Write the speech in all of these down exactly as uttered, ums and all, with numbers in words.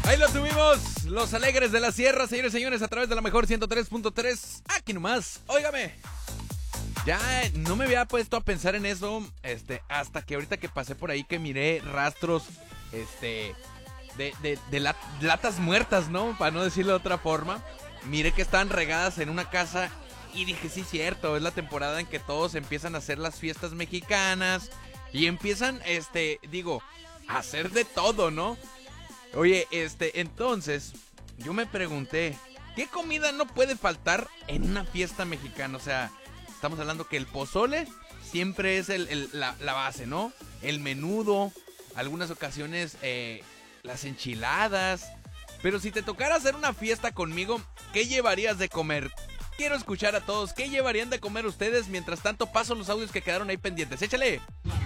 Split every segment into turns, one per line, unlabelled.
Ahí lo tuvimos, los alegres de la sierra, señores y señores, a través de la mejor ciento tres punto tres. Aquí nomás, óigame. Ya no me había puesto a pensar en eso, este, hasta que ahorita que pasé por ahí que miré rastros, este, de, de, de lat, latas muertas, ¿no? Para no decirlo de otra forma. Miré que estaban regadas en una casa y dije, sí, cierto, es la temporada en que todos empiezan a hacer las fiestas mexicanas y empiezan, este, digo, a hacer de todo, ¿no? Oye, este, entonces, yo me pregunté, ¿qué comida no puede faltar en una fiesta mexicana? O sea, estamos hablando que el pozole siempre es el, el, la, la base, ¿no? El menudo, algunas ocasiones eh, las enchiladas. Pero si te tocara hacer una fiesta conmigo, ¿qué llevarías de comer? Quiero escuchar a todos, ¿qué llevarían de comer ustedes? Mientras tanto, paso los audios que quedaron ahí pendientes. ¡Échale!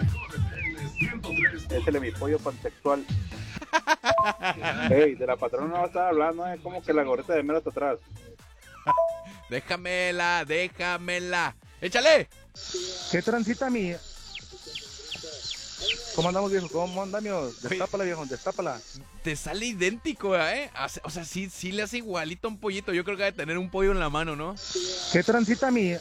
Échale mi pollo pansexual. Ey, de la patrona no va a estar hablando, ¿eh? Como que la gorrita de mero hasta atrás.
Déjamela, déjamela. ¡Échale!
¿Qué transita mi? ¿Cómo andamos, viejo? ¿Cómo andamos? Destápala, viejo, destápala.
Te sale idéntico, ¿eh? O sea, sí, sí le hace igualito a un pollito. Yo creo que debe tener un pollo en la mano, ¿no?
¿Qué transita mi?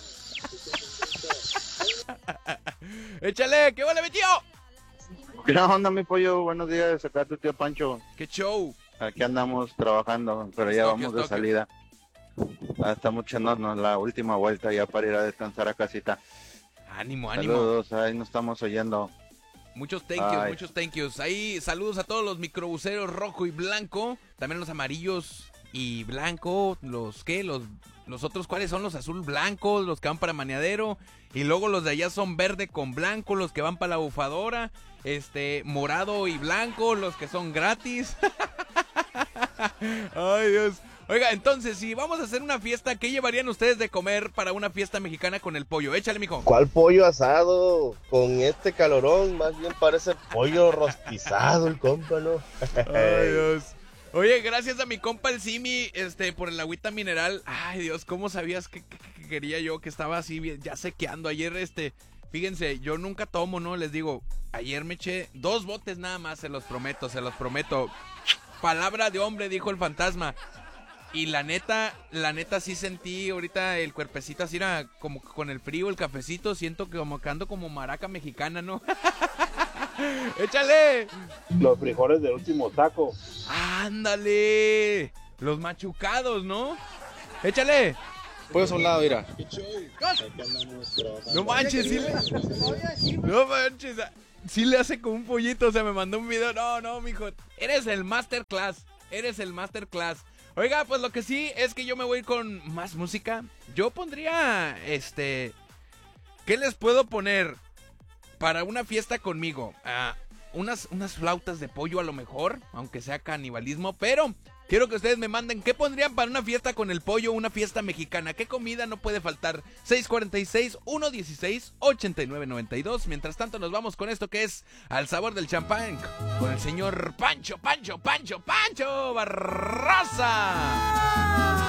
¡Échale! ¿Qué vale, mi tío?
¿Qué onda, mi pollo? Buenos días, acá tu tío Pancho.
¡Qué show!
Aquí andamos trabajando, pero ya vamos de salida. Ah, estamos echándonos la última vuelta ya para ir a descansar a casita.
Ánimo, ánimo.
Saludos, ahí nos estamos oyendo.
Muchos thank yous, Ay. muchos thank yous. Ahí saludos a todos los microbuseros rojo y blanco. También los amarillos y blanco. Los ¿qué? Los, los otros, ¿cuáles son? Los azul blancos, los que van para Maneadero. Y luego los de allá son verde con blanco, los que van para la bufadora. Este, morado y blanco, los que son gratis. Ay, Dios. Oiga, entonces, si vamos a hacer una fiesta, ¿qué llevarían ustedes de comer para una fiesta mexicana con el pollo? Échale, mijo.
¿Cuál pollo asado? Con este calorón, más bien parece pollo rostizado el compa, ¿no?
Ay, Dios. Oye, gracias a mi compa el Simi, este, por el agüita mineral. Ay, Dios, ¿cómo sabías que, que, que quería yo? Que estaba así, bien, ya sequeando. Ayer, este, fíjense, yo nunca tomo, ¿no? Les digo, ayer me eché dos botes nada más, se los prometo, se los prometo. Palabra de hombre, dijo el fantasma. Y la neta, la neta sí sentí ahorita el cuerpecito así, era como con el frío, el cafecito, siento que como que ando como maraca mexicana, ¿no? ¡Échale!
Los frijoles del último saco.
¡Ándale! Los machucados, ¿no? ¡Échale!
Pues a un lado, mira.
No manches, sí le... No manches, sí le hace como un pollito, o sea, me mandó un video. No, no, mijo, eres el masterclass, eres el masterclass. Oiga, pues lo que sí es que yo me voy a ir con más música. Yo pondría, este... ¿Qué les puedo poner para una fiesta conmigo? Uh, unas, unas flautas de pollo a lo mejor, aunque sea canibalismo, pero quiero que ustedes me manden qué pondrían para una fiesta con el pollo, una fiesta mexicana. ¿Qué comida no puede faltar? seis cuatro seis, uno uno seis, ocho nueve nueve dos. Mientras tanto nos vamos con esto que es Al Sabor del Champán con el señor Pancho, Pancho, Pancho, Pancho Barraza.